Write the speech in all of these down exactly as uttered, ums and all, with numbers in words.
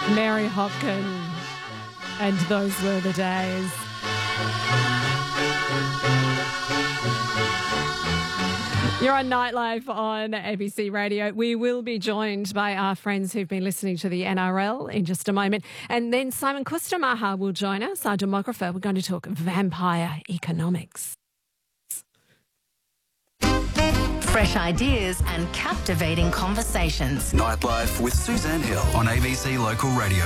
Mary Hopkin, and those were the days. You're on Nightlife on A B C Radio. We will be joined by our friends who've been listening to the N R L in just a moment. And then Simon Kusturmaha will join us, our demographer. We're going to talk vampire economics. Fresh ideas and captivating conversations. Nightlife with Suzanne Hill on A B C Local Radio.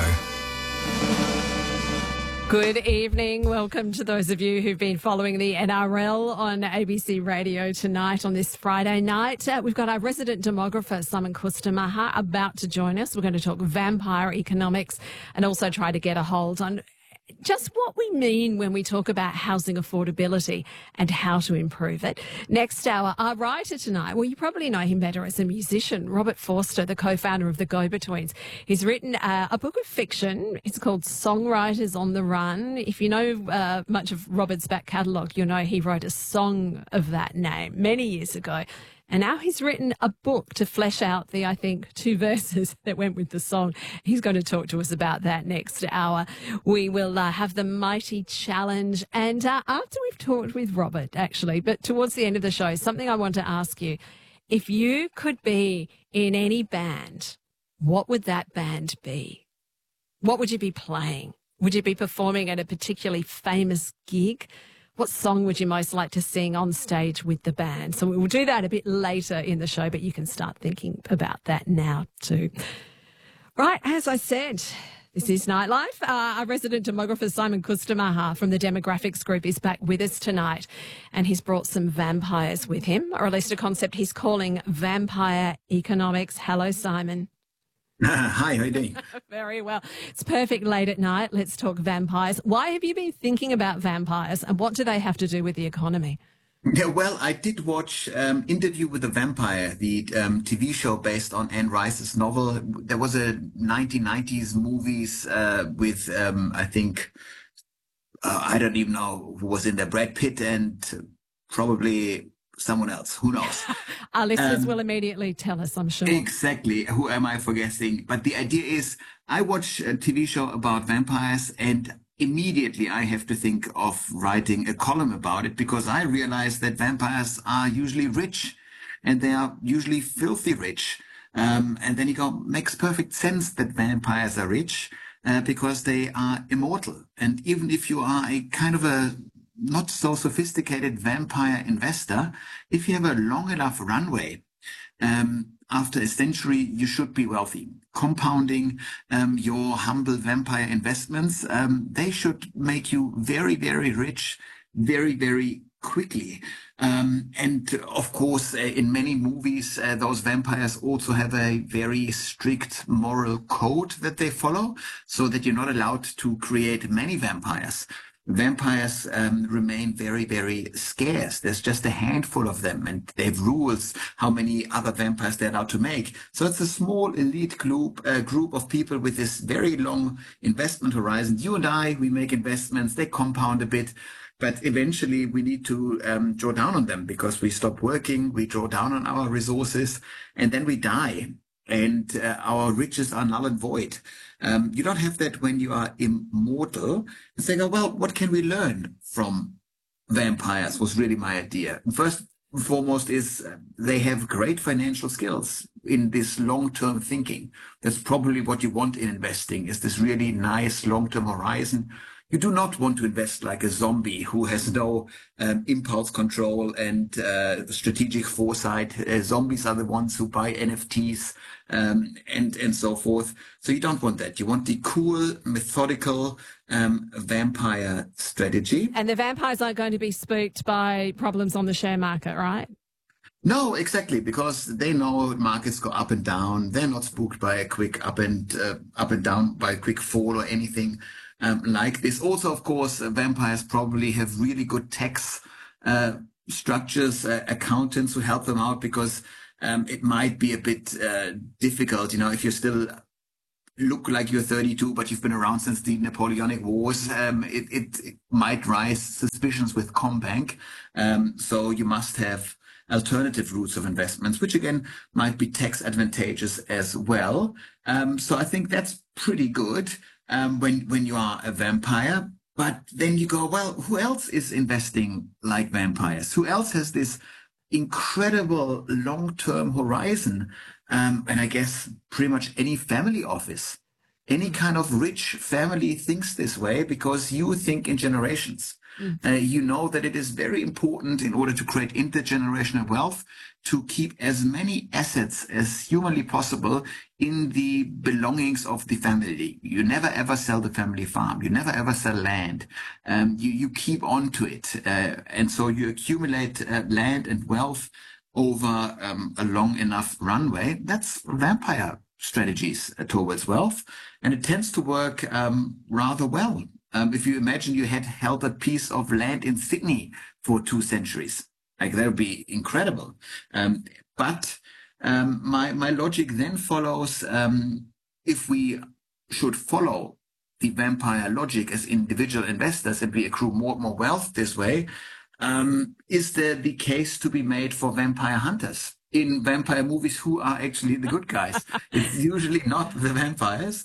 Good evening. Welcome to those of you who've been following the N R L on A B C Radio tonight on this Friday night. Uh, we've got our resident demographer, Simon Kusturmaha, about to join us. We're going to talk vampire economics and also try to get a hold on just what we mean when we talk about housing affordability and how to improve it. Next hour, our writer tonight, well, you probably know him better as a musician, Robert Forster, the co-founder of the Go-Betweens. He's written uh, a book of fiction. It's called Songwriters on the Run. If you know uh, much of Robert's back catalogue, you'll know he wrote a song of that name many years ago. And now he's written a book to flesh out the, I think, two verses that went with the song. He's going to talk to us about that next hour. We will uh, have the Mighty Challenge. And uh, after we've talked with Robert, actually, but towards the end of the show, something I want to ask you. If you could be in any band, what would that band be? What would you be playing? Would you be performing at a particularly famous gig? What song would you most like to sing on stage with the band? So we'll do that a bit later in the show, but you can start thinking about that now too. Right, as I said, this is Nightlife. Uh, our resident demographer, Simon Kusturmaha from the Demographics Group, is back with us tonight, and he's brought some vampires with him, or at least a concept he's calling vampire economics. Hello, Simon. Hi, how are you doing? Very well. It's perfect late at night. Let's talk vampires. Why have you been thinking about vampires, and what do they have to do with the economy? Yeah, well, I did watch um, Interview with a Vampire, the um, T V show based on Anne Rice's novel. There was a nineteen nineties movies uh, with, um, I think, uh, I don't even know who was in there, Brad Pitt and probably someone else. Who knows? Our listeners um, will immediately tell us, I'm sure. Exactly. Who am I forgetting? But the idea is, I watch a T V show about vampires, and immediately I have to think of writing a column about it, because I realize that vampires are usually rich, and they are usually filthy rich. Um, and then you go, makes perfect sense that vampires are rich uh, because they are immortal. And even if you are a kind of a not so sophisticated vampire investor, if you have a long enough runway, um, after a century, you should be wealthy. Compounding um, your humble vampire investments, um, they should make you very, very rich, very, very quickly. Um, and of course, uh, in many movies, uh, those vampires also have a very strict moral code that they follow, so that you're not allowed to create many vampires. Vampires um, remain very, very scarce. There's just a handful of them, and they have rules how many other vampires they're allowed to make. So it's a small elite group, uh, group of people with this very long investment horizon. You and I, we make investments, they compound a bit, but eventually we need to um, draw down on them, because we stop working, we draw down on our resources, and then we die. And uh, our riches are null and void. Um, you don't have that when you are immortal. And saying, oh, well, what can we learn from vampires was really my idea. First and foremost is uh, they have great financial skills in this long-term thinking. That's probably what you want in investing, is this really nice long-term horizon. You do not want to invest like a zombie who has no um, impulse control and uh, strategic foresight. Uh, zombies are the ones who buy N F Ts um, and and so forth. So you don't want that. You want the cool, methodical um, vampire strategy. And the vampires aren't going to be spooked by problems on the share market, right? No, exactly, because they know markets go up and down. They're not spooked by a quick up and uh, up and down, by a quick fall or anything um, like this. Also, of course, uh, vampires probably have really good tax uh, structures, uh, accountants who help them out, because um, it might be a bit uh, difficult, you know, if you're still look like you're thirty-two, but you've been around since the Napoleonic Wars, um, it, it, it might raise suspicions with Combank. Um, so you must have alternative routes of investments, which again might be tax advantageous as well. Um, so I think that's pretty good um, when when you are a vampire. But then you go, well, who else is investing like vampires? Who else has this incredible long-term horizon? Um, and I guess pretty much any family office, any kind of rich family thinks this way because you think in generations. Mm. Uh, you know that it is very important in order to create intergenerational wealth to keep as many assets as humanly possible in the belongings of the family. You never ever sell the family farm. You never ever sell land. Um, you, you keep on to it. Uh, and so you accumulate uh, land and wealth over um, a long enough runway. That's vampire strategies towards wealth. And it tends to work um, rather well. Um, if you imagine you had held a piece of land in Sydney for two centuries, like that would be incredible. Um, but um, my my logic then follows: um, if we should follow the vampire logic as individual investors and we accrue more and more wealth this way, um, is there the case to be made for vampire hunters? In vampire movies, who are actually the good guys? It's usually not the vampires.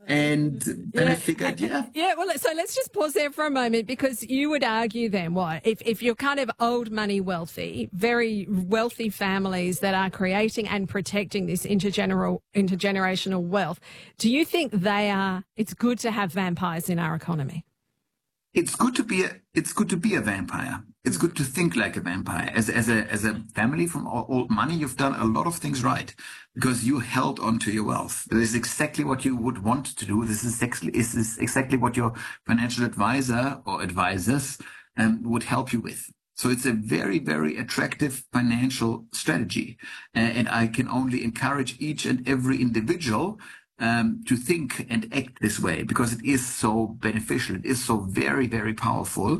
And then yeah. I figured, yeah. Yeah, well, so let's just pause there for a moment, because you would argue then, what, if, if you're kind of old money wealthy, very wealthy families that are creating and protecting this intergeneral, intergenerational wealth, do you think they are, it's good to have vampires in our economy? It's good to be a, it's good to be a vampire. It's good to think like a vampire. As, as a, as a family from old money, you've done a lot of things right because you held on to your wealth. This is exactly what you would want to do. This is exactly, this is exactly what your financial advisor or advisors um, would help you with. So it's a very, very attractive financial strategy. Uh, and I can only encourage each and every individual Um, to think and act this way, because it is so beneficial. It is so very, very powerful.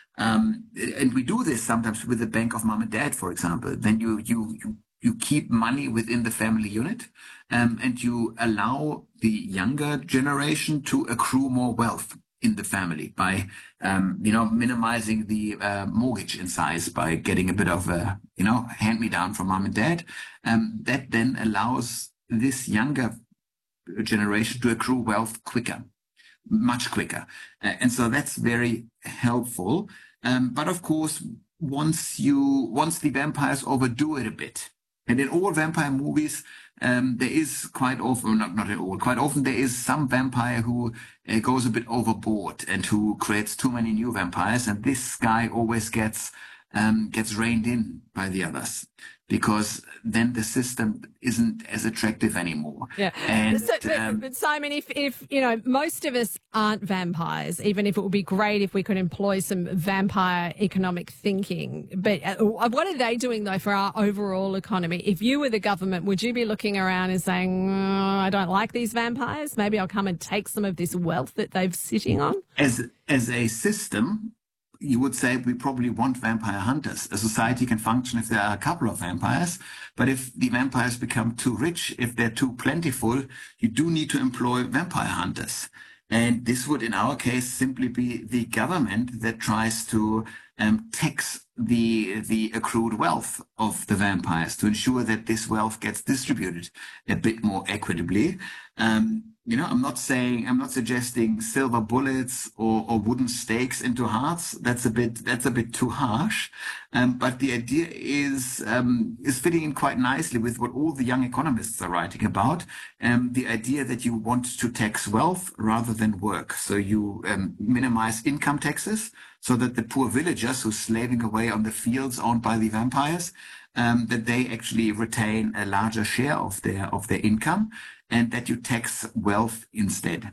Um, and we do this sometimes with the bank of mom and dad, for example. Then you, you, you, you keep money within the family unit, um, and you allow the younger generation to accrue more wealth in the family by, um, you know, minimizing the uh, mortgage in size by getting a bit of a, you know, hand me down from mom and dad. Um, that then allows this younger generation to accrue wealth quicker, much quicker. Uh, and so that's very helpful. Um, but of course, once you, once the vampires overdo it a bit, and in all vampire movies, um, there is quite often, not, not at all, quite often there is some vampire who uh, goes a bit overboard and who creates too many new vampires. And this guy always gets, um, gets reined in by the others, because then the system isn't as attractive anymore. Yeah. And, so, but, um, but Simon, if, if, you know, most of us aren't vampires, even if it would be great if we could employ some vampire economic thinking. But uh, what are they doing, though, for our overall economy? If you were the government, would you be looking around and saying, oh, I don't like these vampires, maybe I'll come and take some of this wealth that they're sitting on? As, as a system, you would say we probably want vampire hunters. A society can function if there are a couple of vampires, but if the vampires become too rich, if they're too plentiful, you do need to employ vampire hunters. And this would, in our case, simply be the government that tries to um, tax the the accrued wealth of the vampires to ensure that this wealth gets distributed a bit more equitably. Um, You know, I'm not saying, I'm not suggesting silver bullets or, or wooden stakes into hearts. That's a bit, that's a bit too harsh. Um, but the idea is, um, is fitting in quite nicely with what all the young economists are writing about. Um, the idea that you want to tax wealth rather than work. So you um, minimize income taxes so that the poor villagers who are slaving away on the fields owned by the vampires, um, that they actually retain a larger share of their, of their income, and that you tax wealth instead.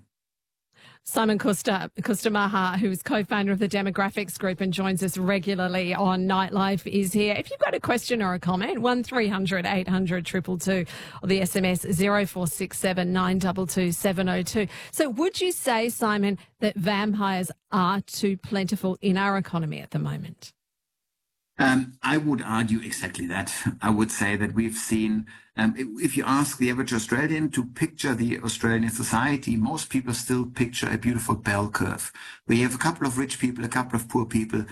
Simon Kuster, Kuster-Maher, who is co-founder of the Demographics Group and joins us regularly on Nightlife, is here. If you've got a question or a comment, one three hundred eight hundred two two two or the S M S zero four six seven nine two two seven zero two. So would you say, Simon, that vampires are too plentiful in our economy at the moment? Um, I would argue exactly that. I would say that we've seen, um, if you ask the average Australian to picture the Australian society, most people still picture a beautiful bell curve. We have a couple of rich people, a couple of poor people,